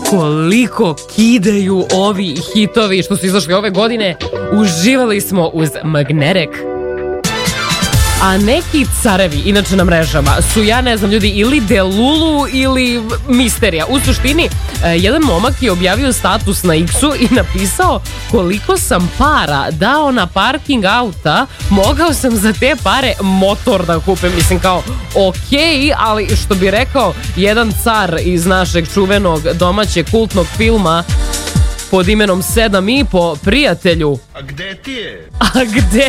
koliko kidaju ovi hitovi što su izašli ove godine. Uživali smo uz Magnetic. A neki carevi, inače na mrežama, su, ja ne znam ljudi, ili Delulu ili Misterija. U suštini, jedan momak je objavio status na X-u i napisao koliko sam para dao na parking auta, mogao sam za te pare motor da kupim. Mislim kao, okej, ali što bi rekao jedan car iz našeg čuvenog domaćeg kultnog filma pod imenom 7,5, prijatelju. A gde ti je? A gde